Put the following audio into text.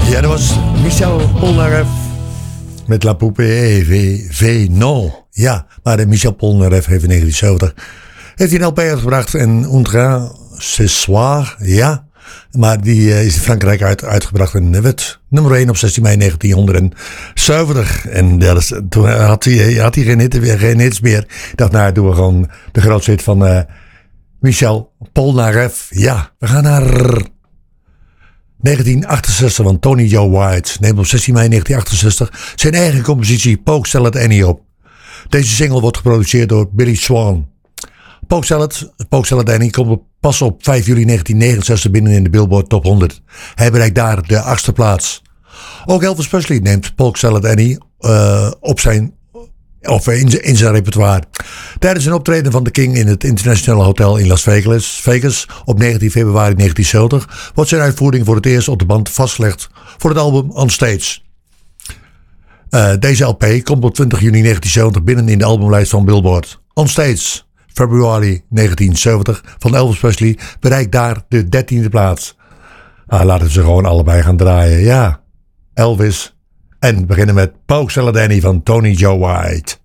Ja, dat was Michel Polnareff met La Poupée V. No. Ja, maar Michel Polnareff heeft in 1970 heeft hij een LP uitgebracht en Undra ce soir, ja. Maar die is in Frankrijk uitgebracht en werd nummer 1 op 16 mei 1970. En toen had hij geen hits meer. Ik dacht, nou, doen we gewoon de grootste hit van Michel Polnareff. Ja, we gaan naar 1968 van Tony Joe White. Neemt op 16 mei 1968 zijn eigen compositie Polk Salad Annie op. Deze single wordt geproduceerd door Billy Swan. Polk Salad Annie komt pas op 5 juli 1969 binnen in de Billboard Top 100. Hij bereikt daar de 8e plaats. Ook Elvis Presley neemt Polk Salad Annie in zijn repertoire. Tijdens een optreden van The King in het International Hotel in Las Vegas op 19 februari 1970 wordt zijn uitvoering voor het eerst op de band vastgelegd voor het album On Stage. Deze LP komt op 20 juni 1970 binnen in de albumlijst van Billboard. On Stage, februari 1970 van Elvis Presley bereikt daar de 13e plaats. Laten we ze gewoon allebei gaan draaien. Ja, Elvis. En we beginnen met Polk Salad Annie van Tony Joe White.